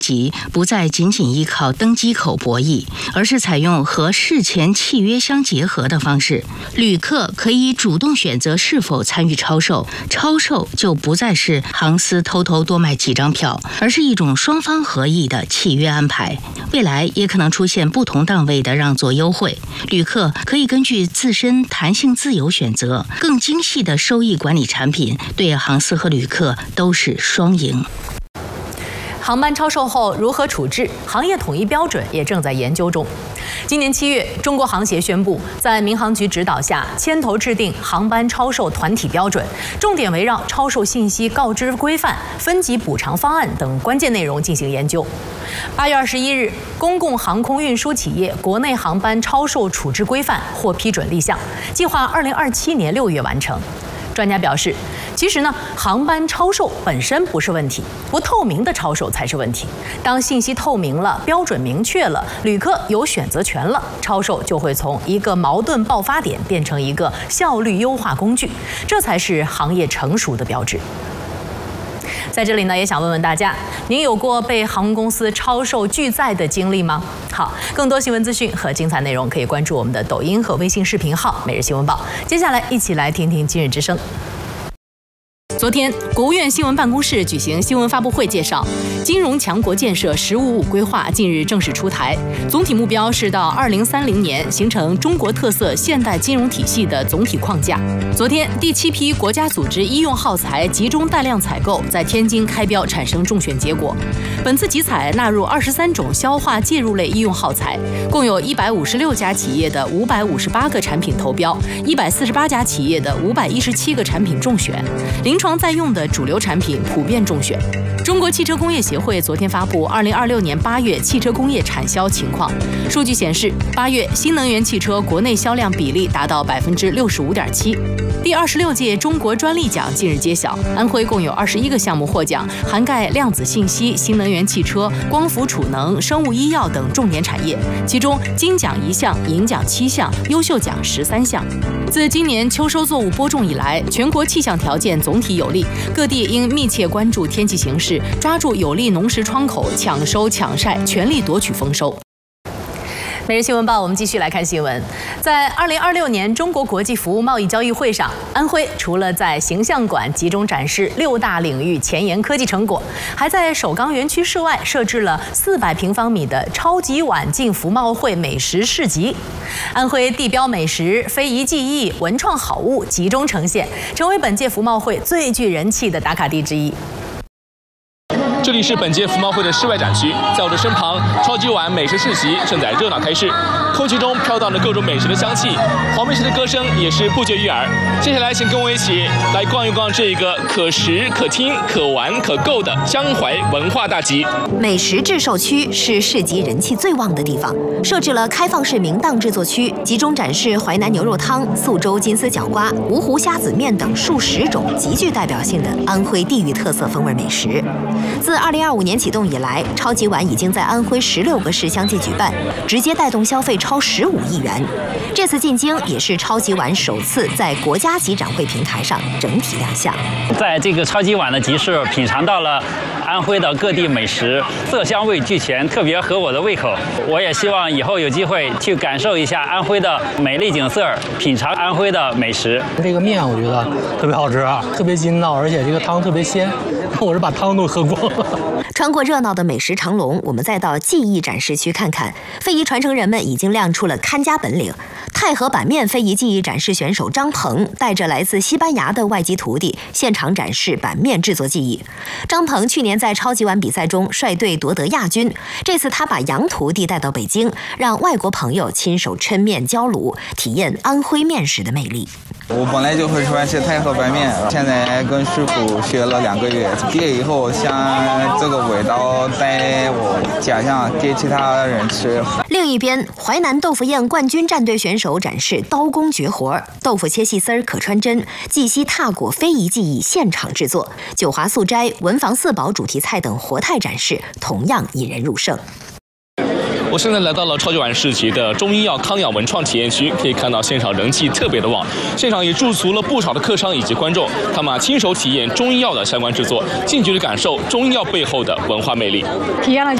即不再仅仅依靠登机口博弈，而是采用和事前契约相结合的方式。旅客可以主动选择是否参与超售，超售就不再是航司偷偷多卖几张票，而是一种双方合意的契约安排。未来也可能出现不同档位的让座优惠，旅客可以根据自身弹性自由选择，更精细的收益管理产品，对航司和旅客都是双赢。 航班超售后如何处置？行业统一标准也正在研究中。今年7月，中国航协宣布，在民航局指导下，牵头制定航班超售团体标准，重点围绕超售信息告知规范、分级补偿方案等关键内容进行研究。8月21日，公共航空运输企业国内航班超售处置规范获批准立项，计划2027年6月完成。专家表示，其实呢，航班超售本身不是问题，不透明的超售才是问题。当信息透明了，标准明确了，旅客有选择权了，超售就会从一个矛盾爆发点变成一个效率优化工具，这才是行业成熟的标志。在这里呢，也想问问大家，您有过被航空公司超售拒载的经历吗？好，更多新闻资讯和精彩内容可以关注我们的抖音和微信视频号《每日新闻报》。接下来一起来听听今日之声。昨天，国务院新闻办公室举行新闻发布会，介绍金融强国建设“15+5”规划近日正式出台，总体目标是到2030年形成中国特色现代金融体系的总体框架。昨天，第7批国家组织医用耗材集中带量采购在天津开标产生中选结果，本次集采纳入23种消化介入类医用耗材，共有156家企业的558个产品投标，148家企业的517个产品中选，临床在用的主流产品普遍中选。中国汽车工业协会昨天发布2026年8月汽车工业产销情况，数据显示，8月新能源汽车国内销量比例达到65.7%。第26届中国专利奖近日揭晓，安徽共有21个项目获奖，涵盖量子信息、新能源汽车、光伏储能、生物医药等重点产业，其中金奖1项，银奖7项，优秀奖13项。自今年秋收作物播种以来，全国气象条件总体有利，各地应密切关注天气形势，抓住有利农时窗口，抢收抢晒，全力夺取丰收。每日新闻报，我们继续来看新闻。在2026年中国国际服务贸易交易会上，安徽除了在形象馆集中展示6大领域前沿科技成果，还在首钢园区室外设置了400平方米的超级碗进服贸会美食市集。安徽地标美食、非遗技艺、文创好物集中呈现，成为本届服贸会最具人气的打卡地之一。 这里是本届服贸会的室外展区，在我的身旁，超级碗美食市集正在热闹开市，空气中飘荡着各种美食的香气，黄梅市的歌声也是不绝于耳。接下来，请跟我一起来逛一逛这一个可食、可听、可玩、可购的江淮文化大集。 美食制售区是市集人气最旺的地方，设置了开放式明档制作区，集中展示淮南牛肉汤、宿州金丝角瓜、芜湖虾子面等数十种极具代表性的安徽地域特色风味美食。自2025年启动以来，超级碗已经在安徽16个市相继举办，直接带动消费超15亿元。这次进京也是超级碗首次在国家级展会平台上整体亮相。 在这个超级碗的集市，品尝到了安徽的各地美食，色香味俱全，特别合我的胃口。我也希望以后有机会去感受一下安徽的美丽景色，品尝安徽的美食。 这个面我觉得特别好吃，特别筋道，而且这个汤特别鲜。我是把汤都喝光了。 穿过热闹的美食长龙，我们再到技艺展示区看看，非遗传承人们已经亮出了看家本领。太和板面非遗技艺展示选手张鹏带着来自西班牙的外籍徒弟，现场展示板面制作技艺。张鹏去年在超级碗比赛中率队夺得亚军，这次他把洋徒弟带到北京，让外国朋友亲手抻面浇卤，体验安徽面食的魅力。 我本来就会喜欢吃太和白面，现在跟师傅学了2个月，毕业以后想这个味道带我家乡给其他人吃。 另一边，淮南豆腐宴冠军战队选手展示刀工绝活，豆腐切细丝可穿针，绩溪踏果非遗技艺现场制作，九华素斋、文房四宝主题菜等活态展示，同样引人入胜。 我现在来到了超级碗市集的中医药康养文创体验区，可以看到现场人气特别的旺，现场也驻足了不少的客商以及观众，他们亲手体验中医药的相关制作，近距离感受中医药背后的文化魅力。 体验了